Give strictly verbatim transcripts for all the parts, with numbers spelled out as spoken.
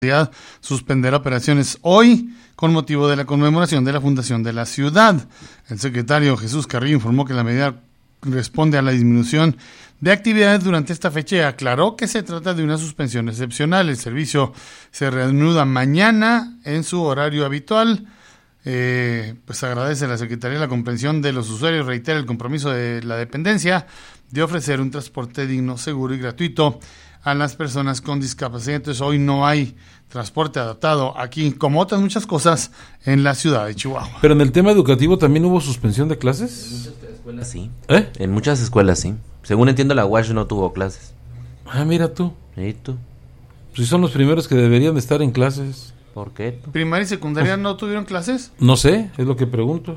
suspender operaciones hoy con motivo de la conmemoración de la fundación de la ciudad. El secretario Jesús Carrillo informó que la medida responde a la disminución de actividades durante esta fecha y aclaró que se trata de una suspensión excepcional. El servicio se reanuda mañana en su horario habitual. Eh, pues agradece a la Secretaría la comprensión de los usuarios, reitera el compromiso de la dependencia de ofrecer un transporte digno, seguro y gratuito a las personas con discapacidad. Entonces hoy no hay transporte adaptado aquí, como otras muchas cosas en la ciudad de Chihuahua. Pero en el tema educativo también hubo suspensión de clases. En muchas escuelas sí. ¿Eh? En muchas escuelas sí. Según entiendo, la U A S H no tuvo clases. Ah, mira tú. ¿Y tú? Si son los primeros que deberían de estar en clases. ¿Por qué tú? ¿Primaria y secundaria no tuvieron clases? No sé, es lo que pregunto.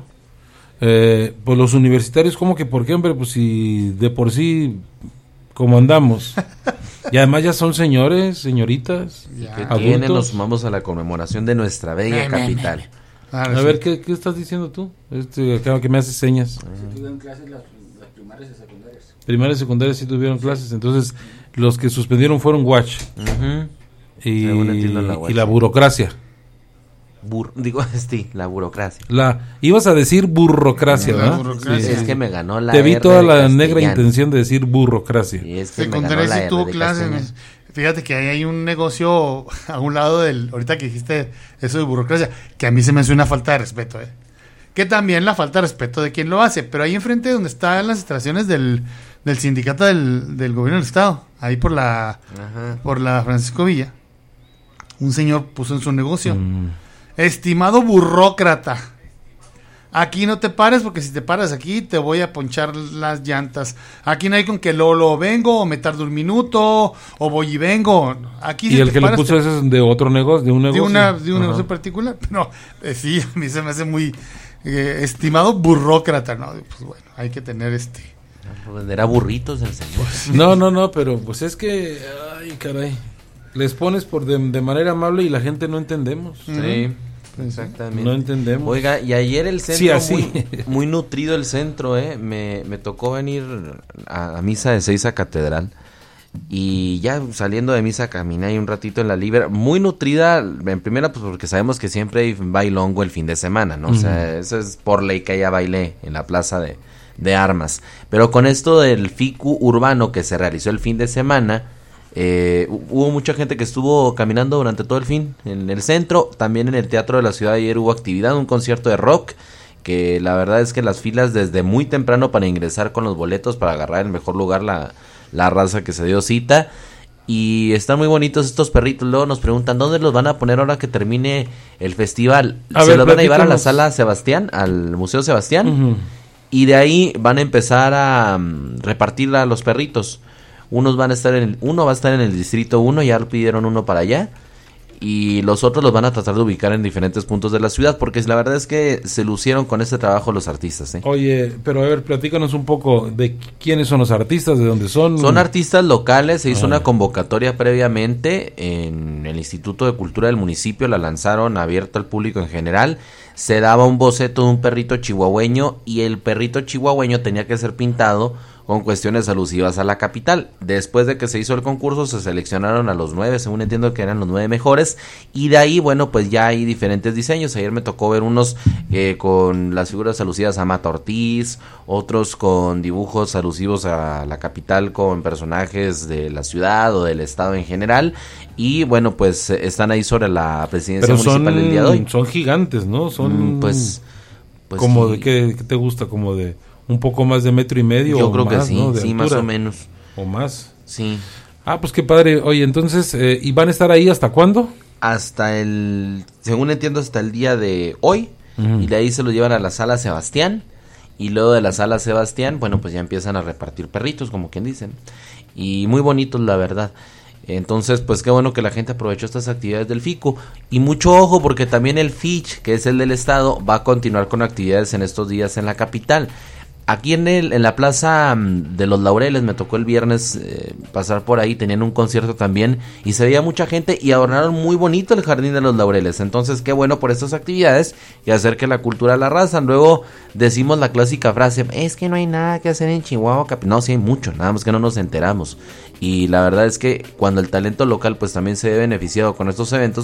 Eh, pues los universitarios, ¿cómo que por qué, hombre? Pues si de por sí, como andamos. Y además ya son señores, señoritas, Ya. Que adultos. tienen, nos sumamos a la conmemoración de nuestra bella Me, capital. me, me. Ah, A sí. ver, ¿qué, ¿qué estás diciendo tú? Este, acá que me haces señas. Sí tuvieron clases las, las primarias y secundarias. Primarias y secundarias sí tuvieron clases, entonces los que suspendieron fueron Watch Uh-huh. y, Según entiendo, la y Watch. la burocracia. Bur- digo, sí, la burocracia. La ibas a decir burocracia, La ¿verdad? burocracia. Es que me ganó la Te vi R toda de la castellano. negra intención de decir burocracia. Y es que me ganó Secundaria la sí R tuvo de clases. castellano. Fíjate que ahí hay un negocio a un lado del, ahorita que dijiste eso de burocracia, que a mí se me hace una falta de respeto, ¿eh? Que también la falta de respeto de quien lo hace, pero ahí enfrente donde están las instalaciones del, del sindicato del, del gobierno del estado, ahí por la, Ajá. por la Francisco Villa, un señor puso en su negocio, Mm. estimado burócrata, aquí no te pares porque si te paras aquí te voy a ponchar las llantas. Aquí no hay con que lo, lo vengo o me tardo un minuto o voy y vengo. Aquí Y si el te que le paras, puso te- eso es de otro negocio, de un de negocio. una de un Ajá. negocio particular. No, eh, sí, a mí se me hace muy eh, estimado burócrata, ¿no? Pues bueno, hay que tener este. Venderá burritos el señor. No, no, no, pero pues es que, ay, caray, les pones por de, de manera amable y la gente no entendemos. Sí, exactamente. No entendemos. Oiga, y ayer el centro, Sí, así. Muy, muy nutrido el centro, ¿eh? Me, me tocó venir a, a misa de seis a catedral. Y ya saliendo de misa caminé ahí un ratito en la Libra, muy nutrida, en primera pues porque sabemos que siempre hay bailongo el fin de semana, ¿no? O sea, eso es por ley que haya baile en la plaza de, de armas. Pero con esto del F I C U urbano que se realizó el fin de semana, eh, hubo mucha gente que estuvo caminando durante todo el fin en el centro, también en el Teatro de la Ciudad ayer hubo actividad, un concierto de rock, que la verdad es que las filas desde muy temprano para ingresar con los boletos, para agarrar el mejor lugar la... la raza que se dio cita, y están muy bonitos estos perritos. Luego nos preguntan dónde los van a poner ahora que termine el festival. A Se ver, los van a llevar a la platícanos. sala Sebastián, al Museo Sebastián, Ujú. y de ahí van a empezar a um, repartir a los perritos. Unos van a estar en el, uno va a estar en el distrito uno, ya lo pidieron uno para allá, y los otros los van a tratar de ubicar en diferentes puntos de la ciudad, porque la verdad es que se lucieron con este trabajo los artistas, ¿eh? Oye, pero a ver, platícanos un poco de quiénes son los artistas, de dónde son. Son artistas locales, se hizo Ah. una convocatoria previamente en el Instituto de Cultura del municipio, la lanzaron abierto al público en general, se daba un boceto de un perrito chihuahueño y el perrito chihuahueño tenía que ser pintado con cuestiones alusivas a la capital. Después de que se hizo el concurso se seleccionaron a los nueve, según entiendo que eran los nueve mejores, y de ahí, bueno, pues ya hay diferentes diseños. Ayer me tocó ver unos eh, con las figuras alusivas a Mata Ortiz, otros con dibujos alusivos a la capital con personajes de la ciudad o del estado en general, y bueno, pues eh, están ahí sobre la presidencia pero son, municipal el día de hoy. son gigantes, ¿no? Son Mm, pues, pues como sí. de qué, qué te gusta, como de un poco más de metro y medio. Yo o creo que más, sí, ¿no? De sí, más altura, o menos. o más. Sí. Ah, pues qué padre. Oye, entonces, eh, ¿y van a estar ahí hasta cuándo? Hasta el, según entiendo, hasta el día de hoy. Ujú. Y de ahí se lo llevan a la sala Sebastián. Y luego de la sala Sebastián, bueno, pues ya empiezan a repartir perritos, como quien dicen. Y muy bonitos, la verdad. Entonces, pues qué bueno que la gente aprovechó estas actividades del F I C U. Y mucho ojo, porque también el F I C H, que es el del estado, va a continuar con actividades en estos días en la capital. aquí en el en la Plaza mm, de los Laureles me tocó el viernes eh, pasar por ahí, tenían un concierto también y se veía mucha gente y adornaron muy bonito el Jardín de los Laureles. Entonces, qué bueno por estas actividades y hacer que la cultura la arrasan. Luego decimos la clásica frase, es que no hay nada que hacer en Chihuahua. Cap-". No, sí hay mucho, nada más que no nos enteramos. Y la verdad es que cuando el talento local pues también se ve beneficiado con estos eventos,